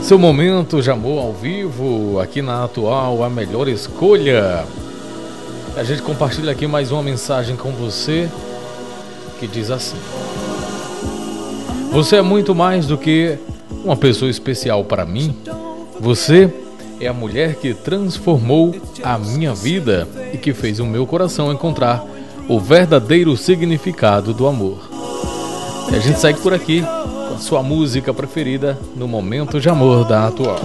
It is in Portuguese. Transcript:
Seu momento de amor ao vivo, aqui na Atual, a melhor escolha. A gente compartilha aqui mais uma mensagem com você que diz assim: você é muito mais do que uma pessoa especial para mim. Você é a mulher que transformou a minha vida e que fez o meu coração encontrar o verdadeiro significado do amor. E a gente segue por aqui com a sua música preferida no momento de amor da Atual.